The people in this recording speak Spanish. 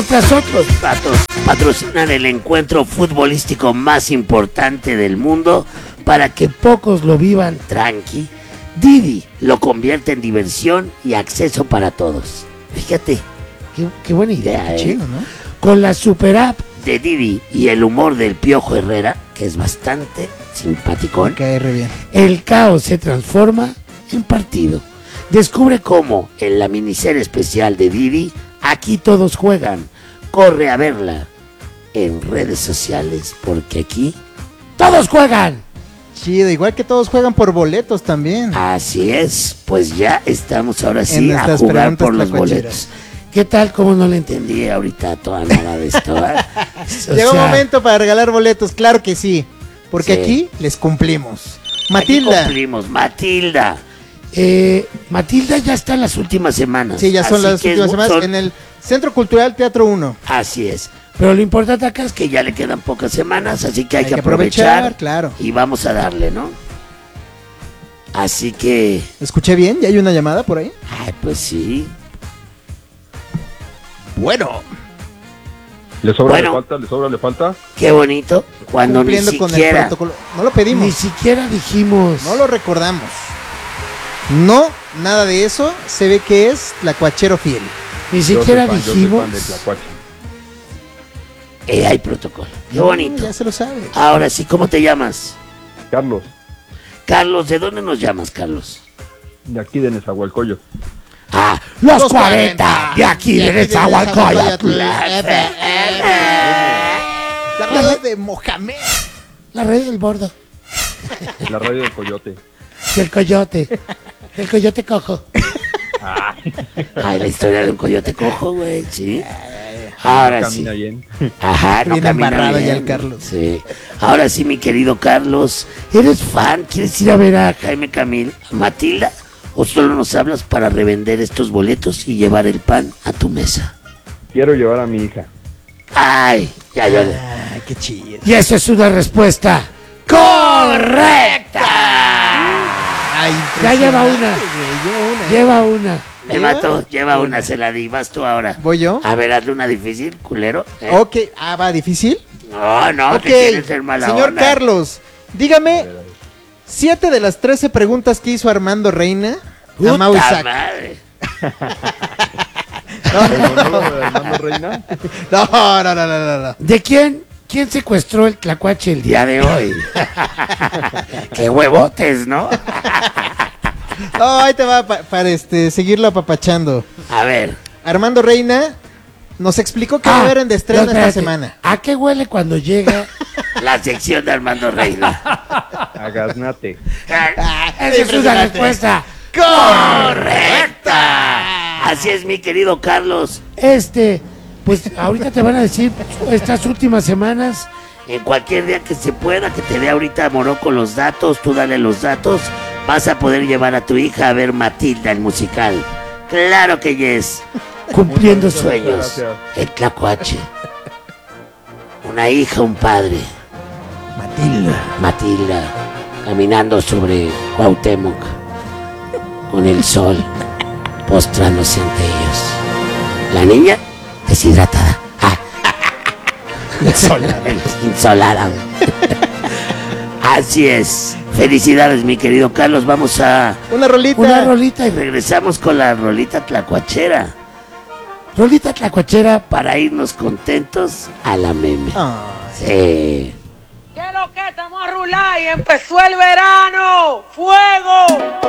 Mientras otros patos patrocinan el encuentro futbolístico más importante del mundo para que pocos lo vivan tranqui, Didi lo convierte en diversión y acceso para todos. Fíjate, qué buena idea, Chido, ¿no? Con la super app de Didi y el humor del Piojo Herrera, que es bastante simpaticón, Cae re bien. el caos se transforma en partido. Descubre cómo en la miniserie especial de Didi, Aquí todos juegan. Corre a verla en redes sociales porque aquí todos juegan. Chido, igual que todos juegan por boletos también. Así es, pues ya estamos ahora En sí a nuestras jugar preguntas por los tlacuacheras. boletos. ¿Qué tal? ¿Cómo no le entendí ahorita toda nada de esto? O Llegó sea, momento para regalar boletos, claro que sí. Porque Sí. aquí les cumplimos. aquí Matilda. cumplimos. Matilda. Matilda ya está en las últimas semanas. Sí, ya son así las que últimas semanas en el Centro Cultural Teatro 1. Así es. Pero lo importante acá es que ya le quedan pocas semanas, así que hay que aprovechar, aprovechar. claro. Y vamos a darle, ¿no? Así que, ¿Escuché bien? ¿Ya hay una llamada por ahí? ay, pues sí. Bueno. ¿Le sobra, Bueno. le falta? ¿Le sobra, le falta? Qué bonito cuando ni Cumpliendo con el siquiera, protocolo. No lo pedimos. ni siquiera dijimos. No lo recordamos. No, nada de eso. Se ve que es Tlacuachero fiel. Ni siquiera Yo soy dijimos. fan de Tlacuache. Hay protocolo. Qué bonito. Ya se lo sabe. Ahora sí, ¿cómo te llamas? Carlos, Carlos, ¿de dónde nos llamas, Carlos? de aquí de Nezahualcóyotl. Ah, los 40 de aquí de Nezahualcóyotl. La radio de Mohamed. La red del bordo. La radio del Coyote. Del coyote. Del coyote cojo. Ay, la historia de un coyote cojo, güey, sí. Ahora sí. Camina bien. Ajá, no Bien camina embarrado bien. ya el Carlos. Sí. Ahora sí, mi querido Carlos, ¿eres fan? ¿Quieres ir a ver a Jaime Camil, a Matilda? ¿O solo nos hablas para revender estos boletos y llevar el pan a tu mesa? Quiero llevar a mi hija. Ay, ya. Ay, qué chido. Y esa es una respuesta correcta. Ay, Ya lleva una. güey, Lleva una. Me ¿Lleva? mató, lleva una, se la di. Vas tú ahora. ¿Voy yo? A ver, hazle una difícil, culero. Ok, va difícil. No, Ok, te quieres ser mala señor onda. Carlos, dígame 7 de las 13 preguntas que hizo Armando Reina a Puta Mau Isaac. madre. ¿El monólogo de Armando Reina? No. ¿De quién secuestró el tlacuache el día de hoy? Qué huevotes, ¿no? No, ahí te va para seguirlo apapachando. A ver. Armando Reina nos explicó que va a haber en estreno esta espérate. semana. ¿A qué huele cuando llega la sección de Armando Reina? A Gaznate. Esa es una respuesta correcta. Así es, mi querido Carlos. Pues ahorita te van a decir estas últimas semanas, en cualquier día que se pueda, que te dé ahorita Morocco los datos, tú dale los datos, vas a poder llevar a tu hija a ver Matilda, el musical. Claro que yes. Cumpliendo Muchas sueños. gracias. El tlacuache. Una hija, un padre. Matilda, caminando sobre Cuauhtémoc, con el sol postrándose ante ellos. La niña deshidratada. Insolada. Así es. Felicidades, mi querido Carlos. Vamos a Una rolita. y regresamos con la rolita tlacuachera. Rolita tlacuachera para irnos contentos a la meme. Ah, Sí. ¿Qué es lo que estamos a rular y empezó el verano? ¡Fuego!